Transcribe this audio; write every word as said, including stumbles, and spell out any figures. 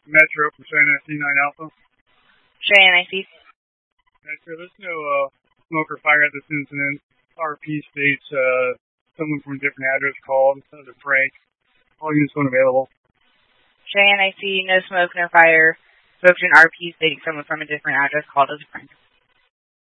Metro from Cheyenne I C nine Alpha. Cheyenne I C. Metro, there's no uh, smoke or fire at this incident. R P states uh, someone from a different address called as a prank. All units unavailable. Cheyenne I C, no smoke, no fire. Spoke to an R P stating someone from a different address called as a prank.